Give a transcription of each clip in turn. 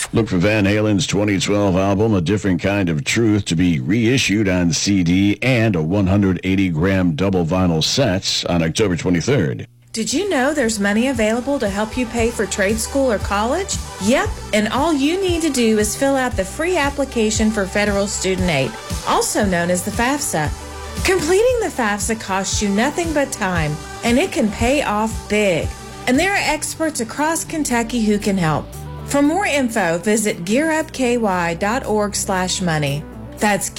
Look for Van Halen's 2012 album, A Different Kind of Truth, to be reissued on CD and a 180-gram double vinyl set on October 23rd. Did you know there's money available to help you pay for trade school or college? Yep, and all you need to do is fill out the free application for federal student aid, also known as the FAFSA. Completing the FAFSA costs you nothing but time, and it can pay off big. And there are experts across Kentucky who can help. For more info, visit gearupky.org/money. That's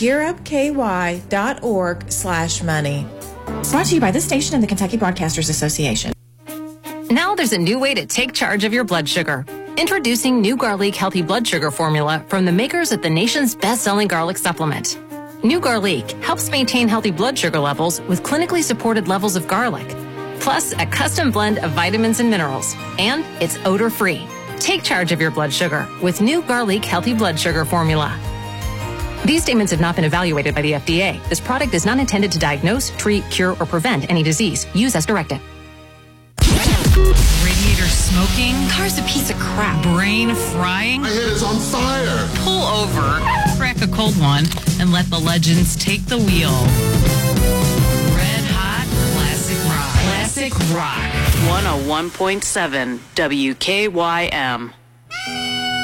gearupky.org/money. Brought to you by this station and the Kentucky Broadcasters Association. Now there's a new way to take charge of your blood sugar. Introducing new Garlic Healthy Blood Sugar Formula from the makers of the nation's best-selling garlic supplement. New Garlic helps maintain healthy blood sugar levels with clinically supported levels of garlic, plus a custom blend of vitamins and minerals, and it's odor-free. Take charge of your blood sugar with New Garlic Healthy Blood Sugar Formula. These statements have not been evaluated by the FDA. This product is not intended to diagnose, treat, cure, or prevent any disease. Use as directed. Radiator smoking. Car's a piece of crap. Brain frying. My head is on fire. Pull over, crack a cold one, and let the legends take the wheel. Red Hot Classic Rock. Classic Rock. 101.7 WKYM.